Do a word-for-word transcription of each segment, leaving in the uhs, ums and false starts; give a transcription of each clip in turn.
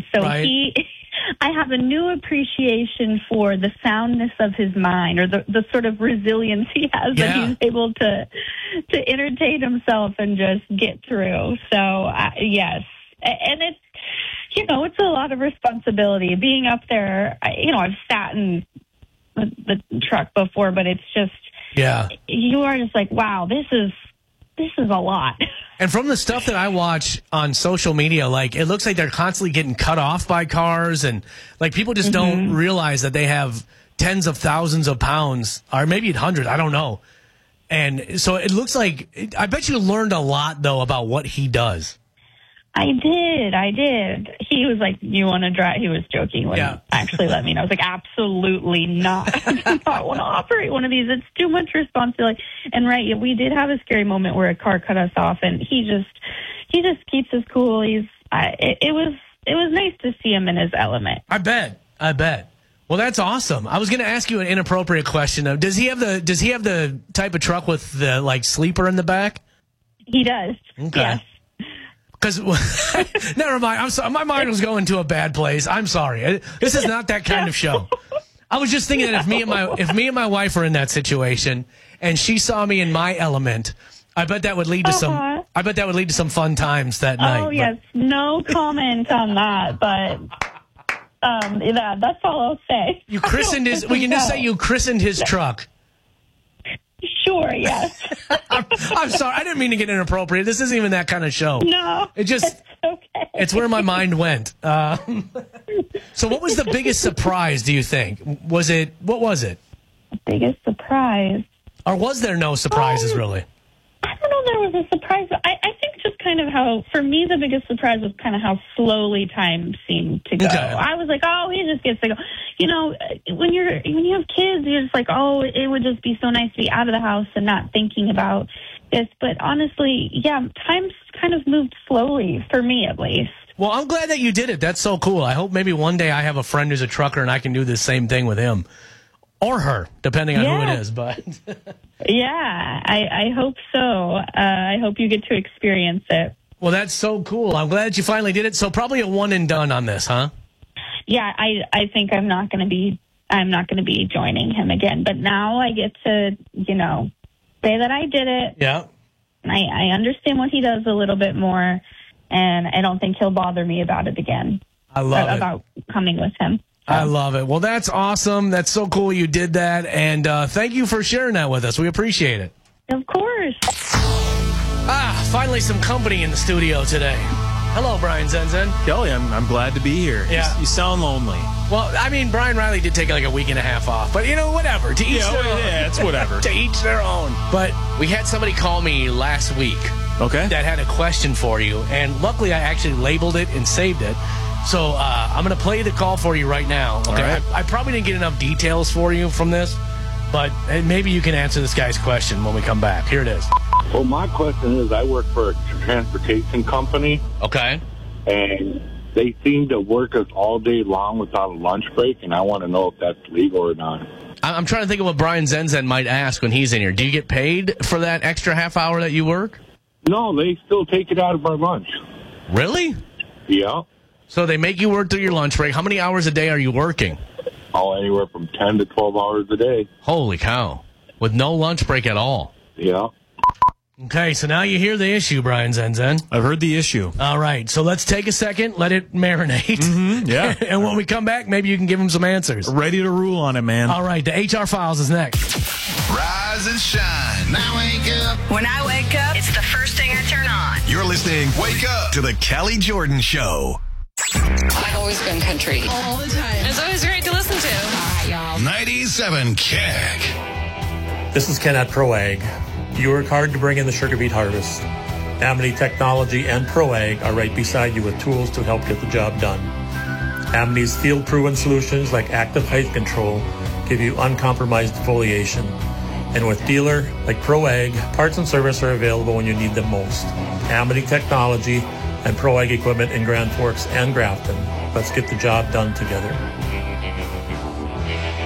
And so right. he, I have a new appreciation for the soundness of his mind, or the, the sort of resilience he has yeah. that he's able to to entertain himself and just get through. So, uh, yes. And it's, you know, it's a lot of responsibility being up there. I, you know, I've sat in the, the truck before, but it's just, yeah, you are just like, wow, this is, this is a lot. And from the stuff that I watch on social media, like, it looks like they're constantly getting cut off by cars, and like people just mm-hmm. don't realize that they have tens of thousands of pounds, or maybe hundreds, I don't know. And so it looks like, I bet you learned a lot though about what he does. I did. I did. He was like, you want to drive? He was joking when yeah. he actually let me know. I was like, absolutely not. I do not want to operate one of these. It's too much responsibility. And right, we did have a scary moment where a car cut us off, and he just, he just keeps us cool. He's, I, it, it was, it was nice to see him in his element. I bet. I bet. Well, that's awesome. I was going to ask you an inappropriate question though. Does he have the, does he have the type of truck with the like sleeper in the back? He does. Okay. Yes. Because, never mind. I'm sorry. My mind was going to a bad place. I'm sorry. This is not that kind of show. I was just thinking that if me and my if me and my wife were in that situation and she saw me in my element, I bet that would lead to some. Uh-huh. I bet that would lead to some fun times that night. Oh yes, but. No comment on that. But um, yeah, that's all I'll say. You christened his. We can just say you christened his truck. Sure, yes. I'm, I'm sorry. I didn't mean to get inappropriate. This isn't even that kind of show. No. It just, it's okay. It's where my mind went. Uh, so what was the biggest surprise, do you think? Was it, what was it? The biggest surprise. Or was there no surprises, um, really? I don't know there was a surprise. I, I think just kind of how, for me, the biggest surprise was kind of how slowly time seemed to go. Okay. I was like, oh, he just gets to go. You know, when you're when you have kids, you're just like, oh, it would just be so nice to be out of the house and not thinking about this. But honestly, yeah, time's kind of moved slowly, for me at least. Well, I'm glad that you did it. That's so cool. I hope maybe one day I have a friend who's a trucker and I can do the same thing with him. Or her, depending on yeah. who it is. But yeah, I, I hope so. Uh, I hope you get to experience it. Well, that's so cool. I'm glad you finally did it. So probably a one and done on this, huh? Yeah, I I think I'm not going to be I'm not going to be joining him again. But now I get to, you know, say that I did it. Yeah. I, I understand what he does a little bit more, and I don't think he'll bother me about it again. I love uh, it. About coming with him. So. I love it. Well, that's awesome. That's so cool you did that. And uh, thank you for sharing that with us. We appreciate it. Of course. Ah, finally some company in the studio today. Hello, Brian Zenzen. Kelly, I'm, I'm glad to be here. Yeah. You, you sound lonely. Well, I mean, Brian Riley did take like a week and a half off. But, you know, whatever. To each yeah, their well, own. Yeah, it's whatever. To each their own. But we had somebody call me last week. Okay. That had a question for you. And luckily, I actually labeled it and saved it. So uh, I'm going to play the call for you right now. Okay. Right. I, I probably didn't get enough details for you from this, but maybe you can answer this guy's question when we come back. Here it is. Well, my question is, I work for a transportation company. Okay. And they seem to work us all day long without a lunch break, and I want to know if that's legal or not. I'm trying to think of what Brian Zenzen might ask when he's in here. Do you get paid for that extra half hour that you work? No, they still take it out of our lunch. Really? Yeah. So they make you work through your lunch break. How many hours a day are you working? Oh, anywhere from ten to twelve hours a day. Holy cow. With no lunch break at all. Yeah. Okay, so now you hear the issue, Brian Zenzen. I've heard the issue. All right, so let's take a second, let it marinate. Mm-hmm, yeah. And when we come back, maybe you can give him some answers. Ready to rule on it, man. All right, the H R Files is next. Rise and shine. Now wake up. When I wake up, it's the first thing I turn on. You're listening Wake Up to the Kelly Jordan Show. I've always been country. All the time. It's always great to listen to. All right, y'all. ninety-seven K A G. This is Ken at ProAg. You work hard to bring in the sugar beet harvest. Amity Technology and ProAg are right beside you with tools to help get the job done. Amity's field-proven solutions like active height control give you uncompromised foliation. And with dealer like ProAg, parts and service are available when you need them most. Amity Technology and ProAg equipment in Grand Forks and Grafton. Let's get the job done together.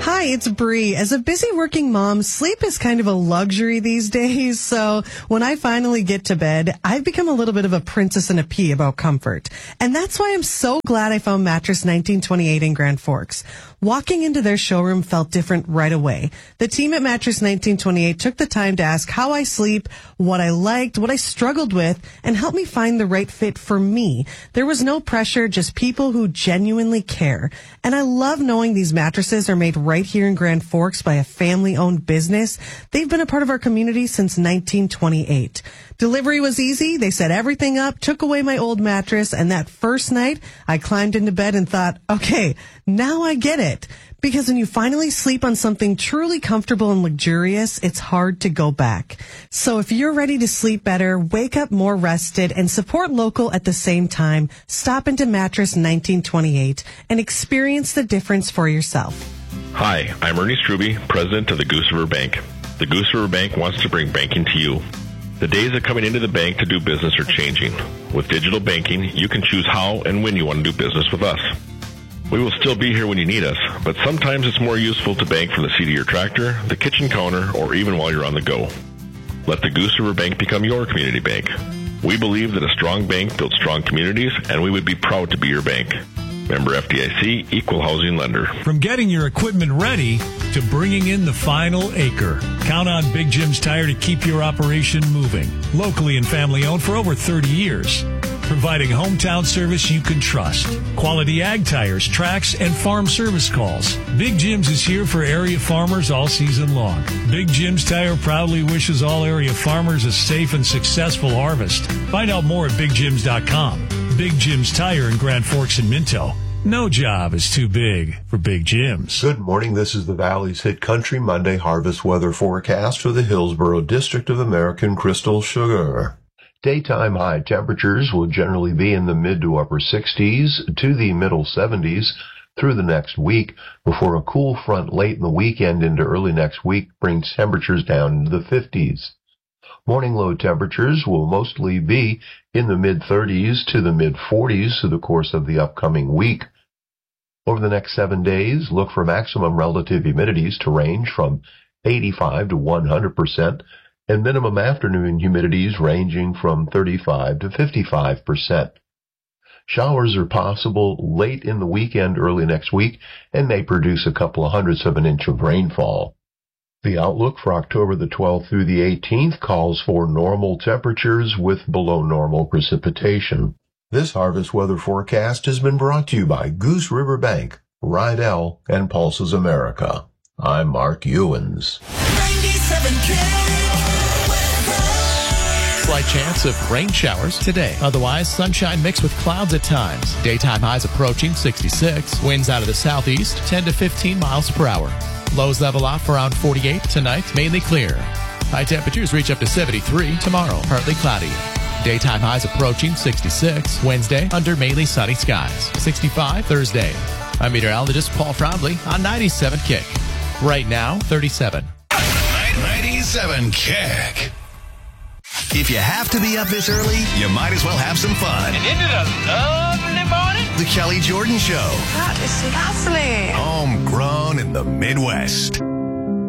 Hi, it's Bree. As a busy working mom, sleep is kind of a luxury these days. So when I finally get to bed, I've become a little bit of a princess in a pea about comfort. And that's why I'm so glad I found Mattress nineteen twenty-eight in Grand Forks. Walking into their showroom felt different right away. The team at Mattress nineteen twenty-eight took the time to ask how I sleep, what I liked, what I struggled with, and help me find the right fit for me. There was no pressure, just people who genuinely care. And I love knowing these mattresses are made right here in Grand Forks by a family-owned business. They've been a part of our community since nineteen twenty-eight. Delivery was easy. They set everything up, took away my old mattress, and that first night, I climbed into bed and thought, okay, now I get it. Because when you finally sleep on something truly comfortable and luxurious, it's hard to go back. So if you're ready to sleep better, wake up more rested, and support local at the same time, stop into Mattress nineteen twenty-eight and experience the difference for yourself. Hi, I'm Ernie Struby, president of the Goose River Bank. The Goose River Bank wants to bring banking to you. The days of coming into the bank to do business are changing. With digital banking, you can choose how and when you want to do business with us. We will still be here when you need us, but sometimes it's more useful to bank from the seat of your tractor, the kitchen counter, or even while you're on the go. Let the Goose River Bank become your community bank. We believe that a strong bank builds strong communities, and we would be proud to be your bank. Member F D I C, Equal Housing Lender. From getting your equipment ready to bringing in the final acre, count on Big Jim's Tire to keep your operation moving. Locally and family owned for over thirty years. Providing hometown service you can trust. Quality ag tires, tracks, and farm service calls. Big Jim's is here for area farmers all season long. Big Jim's Tire proudly wishes all area farmers a safe and successful harvest. Find out more at big jims dot com. Big Jim's Tire in Grand Forks and Minto. No job is too big for Big Jim's. Good morning. This is the Valley's Hit Country Monday harvest weather forecast for the Hillsborough District of American Crystal Sugar. Daytime high temperatures will generally be in the mid to upper sixties to the middle seventies through the next week, before a cool front late in the weekend into early next week brings temperatures down into the fifties. Morning low temperatures will mostly be in the mid thirties to the mid forties through the course of the upcoming week. Over the next seven days, look for maximum relative humidities to range from eighty-five to one hundred percent, and minimum afternoon humidities ranging from thirty-five to fifty-five percent. Showers are possible late in the weekend, early next week, and may produce a couple of hundredths of an inch of rainfall. The outlook for October the twelfth through the eighteenth calls for normal temperatures with below normal precipitation. This harvest weather forecast has been brought to you by Goose River Bank, Rydell, and Pulses America. I'm Mark Ewens. Slight chance of rain showers today. Otherwise, sunshine mixed with clouds at times. Daytime highs approaching sixty-six. Winds out of the southeast, ten to fifteen miles per hour. Lows level off around forty-eight tonight, mainly clear. High temperatures reach up to seventy-three tomorrow, partly cloudy. Daytime highs approaching sixty-six. Wednesday, under mainly sunny skies. sixty-five Thursday. I'm meteorologist Paul Trombley on ninety-seven Kick. Right now, thirty-seven. ninety-seven Kick. If you have to be up this early, you might as well have some fun. And isn't it a lovely morning? The Kelly Jordan Show. That is lovely. Homegrown in the Midwest.